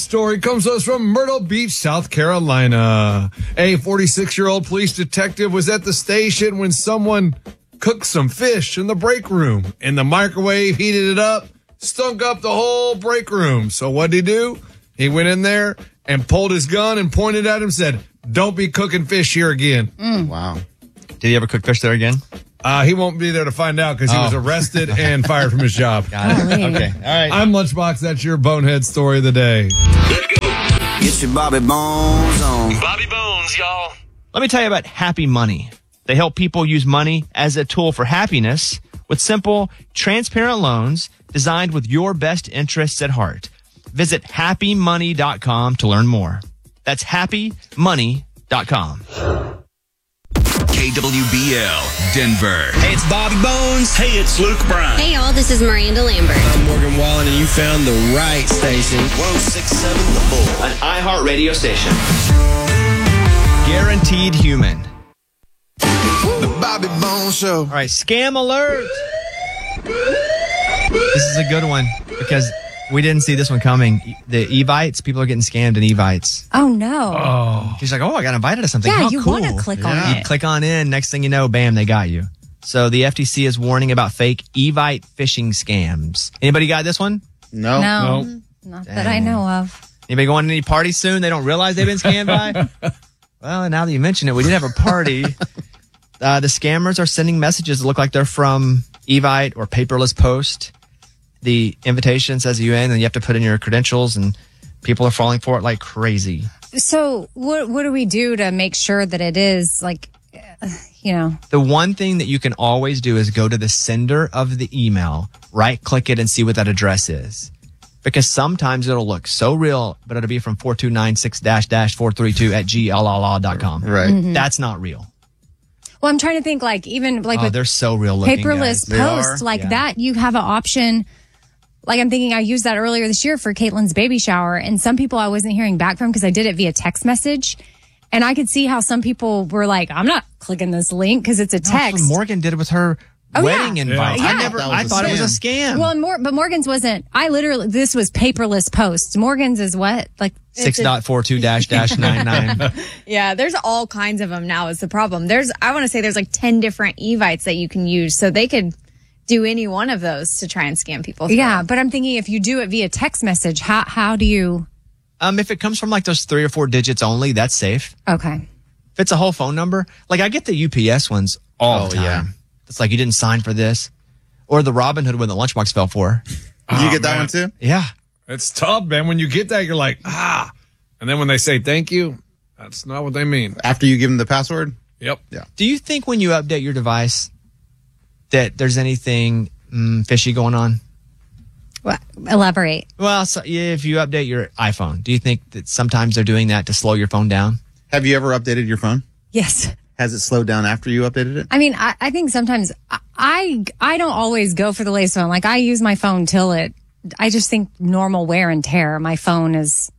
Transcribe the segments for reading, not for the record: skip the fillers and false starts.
story comes to us from Myrtle Beach, South Carolina. A 46-year-old police detective was at the station when someone cooked some fish in the break room. In the microwave, heated it up, stunk up the whole break room. So what did he do? He went in there and pulled his gun and pointed at him and said, "Don't be cooking fish here again." Wow. Did he ever cook fish there again? He won't be there to find out because he was arrested and fired from his job. Got it. Okay. All right. I'm Lunchbox. That's your bonehead story of the day. Let's go. Get your Bobby Bones on. Bobby Bones, y'all. Let me tell you about Happy Money. They help people use money as a tool for happiness with simple, transparent loans designed with your best interests at heart. Visit happymoney.com to learn more. That's happymoney.com. KWBL, Denver. Hey, it's Bobby Bones. Hey, it's Luke Bryan. Hey, y'all, this is Miranda Lambert. I'm Morgan Wallen, and you found the right station. 1067 The Bull. An iHeartRadio station. Guaranteed human. The Bobby Bones Show. All right, scam alert. This is a good one because we didn't see this one coming. The Evites, people are getting scammed in Evites. Oh, no. She's like, I got invited to something. Yeah, How you cool. want to click on You it. click on in, next thing you know, bam, they got you. So the FTC is warning about fake Evite phishing scams. Anybody got this one? No. No, not that I know of. Anybody going to any party soon? They don't realize they've been scammed by? Well, now that you mention it, we did have a party. The scammers are sending messages that look like they're from Evite or Paperless Post. The invitation says you in, and you have to put in your credentials, and people are falling for it like crazy. So what do we do to make sure that it is like, The one thing that you can always do is go to the sender of the email, right-click it, and see what that address is. Because sometimes it'll look so real, but it'll be from 4296-432@glala.com. Right. Mm-hmm. That's not real. well, I'm trying to think like even like with They're so real looking, Paperless guys. Post, like that, you have an option. Like I'm thinking I used that earlier this year for Caitlin's baby shower, and some people I wasn't hearing back from because I did it via text message. And I could see how some people were like, I'm not clicking this link because it's a text. Morgan did it with her wedding invite. Yeah. I thought it was a scam. Well, but Morgan's wasn't. This was Paperless Post. Morgan's is what? Like 6.42-99. Yeah, there's all kinds of them now is the problem. I want to say there's like 10 different Evites that you can use. So they could do any one of those to try and scam people. Yeah, but I'm thinking if you do it via text message, how do you? If it comes from like those 3 or 4 digits only, that's safe. Okay. If it's a whole phone number, like I get the UPS ones all the time. Yeah. It's like you didn't sign for this. Or the Robin Hood one that Lunchbox fell for. You get that one too? Yeah. It's tough, man. When you get that, you're like, and then when they say thank you, that's not what they mean. After you give them the password? Yep. Yeah. Do you think when you update your device that there's anything fishy going on? What? Elaborate. Well, so if you update your iPhone, do you think that sometimes they're doing that to slow your phone down? Have you ever updated your phone? Yes. Has it slowed down after you updated it? I mean, I think sometimes I don't always go for the latest phone. Like I use my phone I just think normal wear and tear. My phone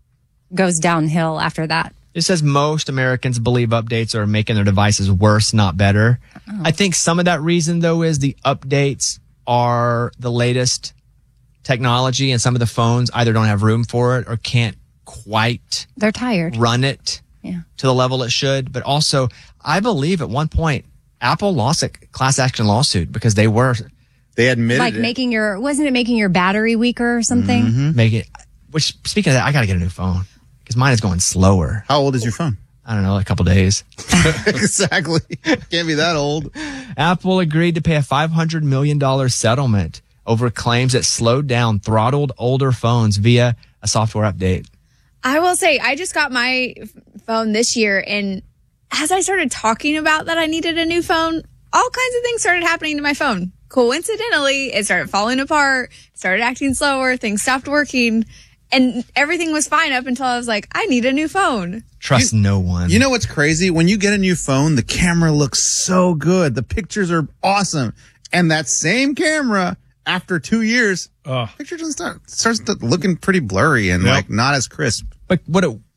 goes downhill after that. It says most Americans believe updates are making their devices worse, not better. Oh. I think some of that reason, though, is the updates are the latest technology, and some of the phones either don't have room for it or can't quite They're tired. run it to the level it should. But also, I believe at one point, Apple lost a class action lawsuit because they admitted like it. wasn't it making your battery weaker or something? Mm-hmm. Which, speaking of that, I got to get a new phone because mine is going slower. How old is your phone? I don't know, a couple days. Exactly. Can't be that old. Apple agreed to pay a $500 million settlement over claims that slowed down throttled older phones via a software update. I will say, I just got my phone this year, and as I started talking about that I needed a new phone, all kinds of things started happening to my phone. Coincidentally, it started falling apart, started acting slower, things stopped working, and everything was fine up until I was like, I need a new phone. Trust no one. You know what's crazy? When you get a new phone, the camera looks so good. The pictures are awesome. And that same camera, after 2 years, picture just starts looking pretty blurry and like not as crisp. But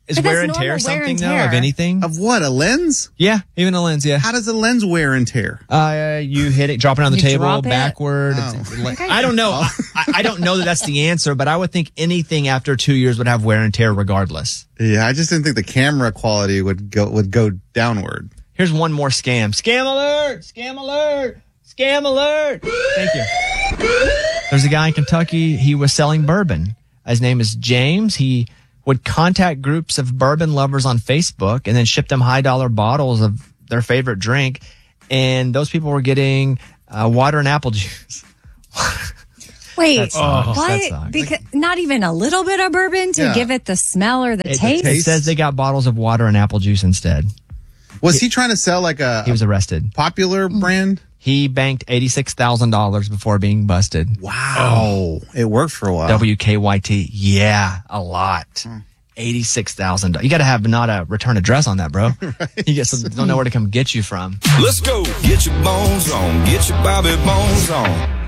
Is But wear that's and tear normal wear something and though tear. of anything? Of what? A lens? Yeah, even a lens. Yeah. How does a lens wear and tear? You hit it, drop it on the You table drop it? backward. Oh. I don't know. I don't know that that's the answer, but I would think anything after 2 years would have wear and tear regardless. Yeah, I just didn't think the camera quality would go downward. Here's one more scam. Scam alert! Scam alert! Scam alert! Thank you. There's a guy in Kentucky. He was selling bourbon. His name is James. He would contact groups of bourbon lovers on Facebook and then ship them high dollar bottles of their favorite drink. And those people were getting water and apple juice. Wait, That sucks. what? That sucks. Because not even a little bit of bourbon to Yeah. give it the smell or the taste? It says they got bottles of water and apple juice instead. Was he trying to sell like a He was arrested. popular brand? He banked $86,000 before being busted. Wow. It worked for a while. WKYT. Yeah, a lot. $86,000. You got to have not a return address on that, bro. You get some, don't know where to come get you from. Let's go. Get your bones on. Get your Bobby Bones on.